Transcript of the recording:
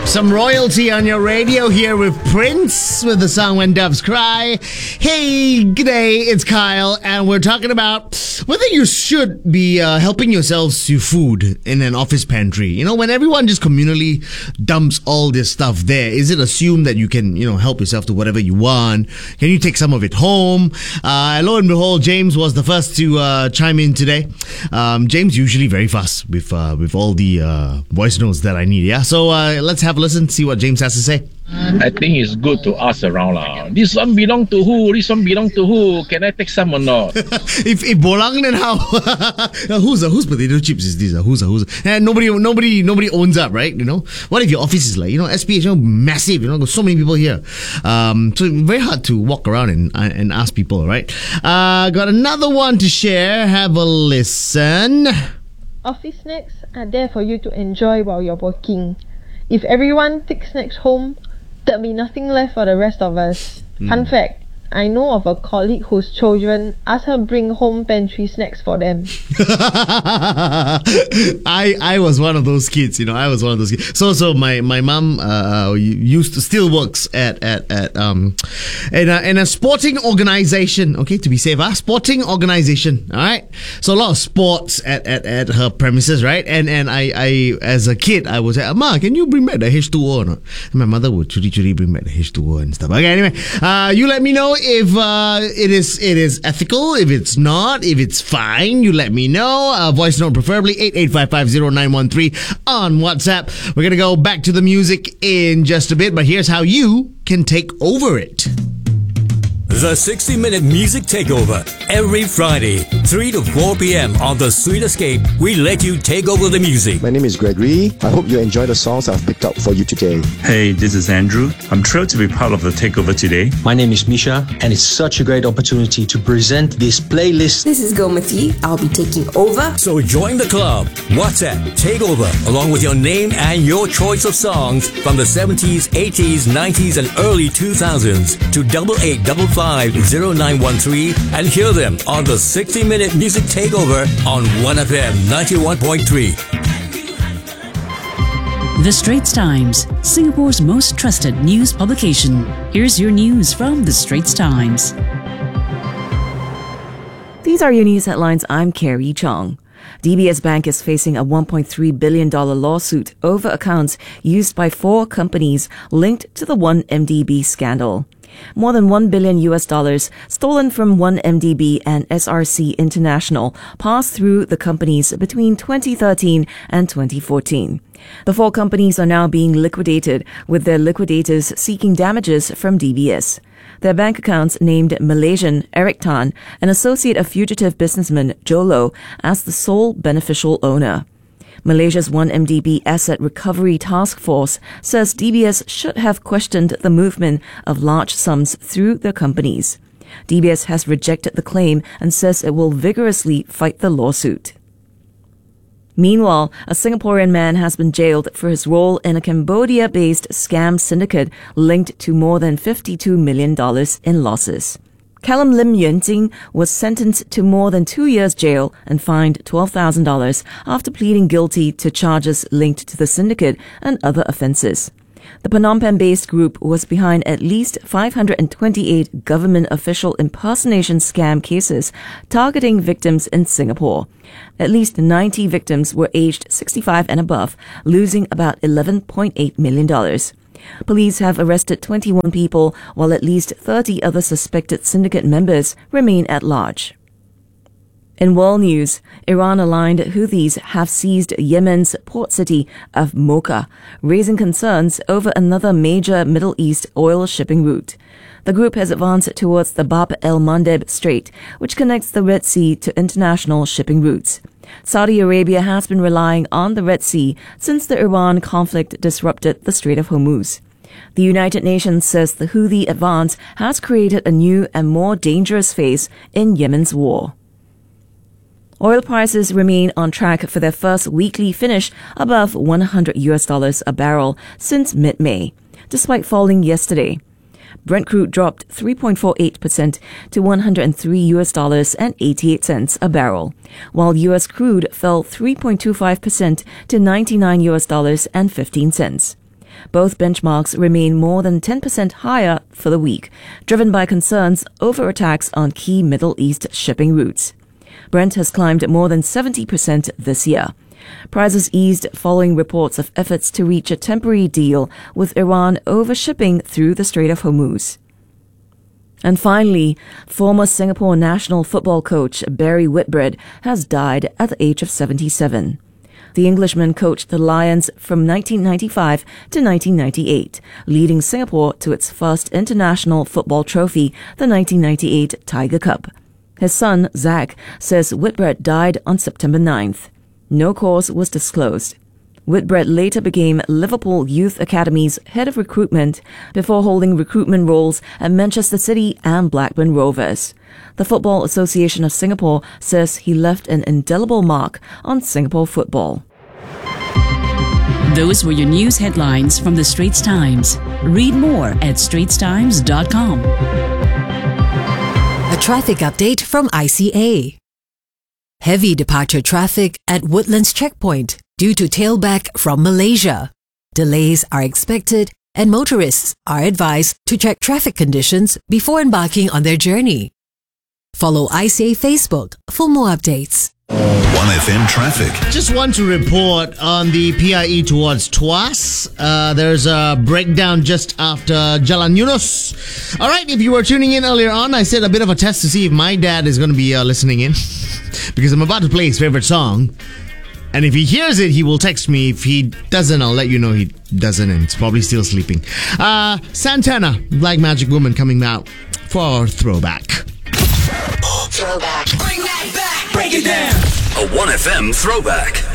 Some royalty on your radio here with Prince with the song When Doves Cry. Hey, g'day, it's Kyle, and we're talking about whether you should be helping yourselves to food in an office pantry. You know, when everyone just communally dumps all this stuff there, is it assumed that you can, help yourself to whatever you want? Can you take some of it home? Lo and behold, James was the first to chime in today. James usually very fast with all the voice notes that I need. Yeah, so let's have a listen, see what James has to say. I think it's good to ask around lah. This one belong to who? This one belong to who? Can I take some or not? if bolang, then how? whose potato chips is this? Whose? And nobody owns up, right? What if your office is like SPH, massive? Got so many people here. So very hard to walk around and ask people, right? Got another one to share. Have a listen. Office snacks are there for you to enjoy while you're working. If everyone takes snacks home, there'll be nothing left for the rest of us. Fun fact, I know of a colleague whose children ask her bring home pantry snacks for them. I was one of those kids, So my mom still works at in a sporting organization. Okay, to be safe, sporting organization. All right. So a lot of sports at her premises, right? And I as a kid I would say, Ma, can you bring back the H2O or not? And my mother would churi bring back the H2O and stuff. Okay, anyway, you let me know if it is ethical, if it's not, if it's fine, you let me know. Voice note preferably 88550913 on WhatsApp. We're gonna go back to the music in just a bit, but here's how you can take over it. The 60-minute music takeover. Every Friday, 3 to 4 p.m. on The Sweet Escape, we let you take over the music. My name is Gregory. I hope you enjoy the songs I've picked out for you today. Hey, this is Andrew. I'm thrilled to be part of the takeover today. My name is Misha, and it's such a great opportunity to present this playlist. This is Gomati. I'll be taking over. So join the club. WhatsApp Takeover, along with your name and your choice of songs from the 70s, 80s, 90s, and early 2000s to 88550913 and hear them on the 60-minute music takeover on 1FM 91.3. The Straits Times, Singapore's most trusted news publication. Here's your news from The Straits Times. These are your news headlines. I'm Carrie Chong. DBS Bank is facing a $1.3 billion lawsuit over accounts used by 4 companies linked to the 1MDB scandal. More than $1 billion stolen from 1MDB and SRC International passed through the companies between 2013 and 2014. The 4 companies are now being liquidated, with their liquidators seeking damages from DBS. Their bank accounts named Malaysian Eric Tan, an associate of fugitive businessman Jolo, as the sole beneficial owner. Malaysia's 1MDB Asset Recovery Task Force says DBS should have questioned the movement of large sums through their companies. DBS has rejected the claim and says it will vigorously fight the lawsuit. Meanwhile, a Singaporean man has been jailed for his role in a Cambodia-based scam syndicate linked to more than $52 million in losses. Callum Lim Yuan Jing was sentenced to more than 2 years jail and fined $12,000 after pleading guilty to charges linked to the syndicate and other offences. The Phnom Penh-based group was behind at least 528 government official impersonation scam cases targeting victims in Singapore. At least 90 victims were aged 65 and above, losing about $11.8 million. Police have arrested 21 people, while at least 30 other suspected syndicate members remain at large. In world news, Iran-aligned Houthis have seized Yemen's port city of Mocha, raising concerns over another major Middle East oil shipping route. The group has advanced towards the Bab el-Mandeb Strait, which connects the Red Sea to international shipping routes. Saudi Arabia has been relying on the Red Sea since the Iran conflict disrupted the Strait of Hormuz. The United Nations says the Houthi advance has created a new and more dangerous phase in Yemen's war. Oil prices remain on track for their first weekly finish above $100 a barrel since mid-May, despite falling yesterday. Brent crude dropped 3.48% to $103.88 a barrel, while U.S. crude fell 3.25% to $99.15. Both benchmarks remain more than 10% higher for the week, driven by concerns over attacks on key Middle East shipping routes. Brent has climbed more than 70% this year. Prices eased following reports of efforts to reach a temporary deal with Iran over shipping through the Strait of Hormuz. And finally, former Singapore national football coach Barry Whitbread has died at the age of 77. The Englishman coached the Lions from 1995 to 1998, leading Singapore to its first international football trophy, the 1998 Tiger Cup. His son, Zach, says Whitbread died on September 9th. No cause was disclosed. Whitbread later became Liverpool Youth Academy's head of recruitment before holding recruitment roles at Manchester City and Blackburn Rovers. The Football Association of Singapore says he left an indelible mark on Singapore football. Those were your news headlines from the Straits Times. Read more at straitstimes.com. A traffic update from ICA. Heavy departure traffic at Woodlands Checkpoint due to tailback from Malaysia. Delays are expected and motorists are advised to check traffic conditions before embarking on their journey. Follow ICA Facebook for more updates. 1FM traffic. Just want to report on the PIE towards Tuas. There's a breakdown just after Jalan Yunus. All right, if you were tuning in earlier on, I said a bit of a test to see if my dad is going to be listening in because I'm about to play his favorite song. And if he hears it, he will text me. If he doesn't, I'll let you know he doesn't, and he's probably still sleeping. Santana, Black Magic Woman, coming out for Throwback. Throwback. Bring that back. Break it down. A 1FM throwback.